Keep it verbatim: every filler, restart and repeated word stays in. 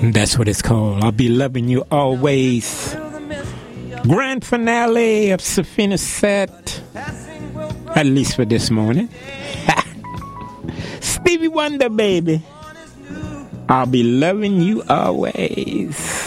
That's what it's called. I'll be loving you always. Grand finale of Safina set, at least for this morning. Stevie Wonder, baby. I'll be loving you always.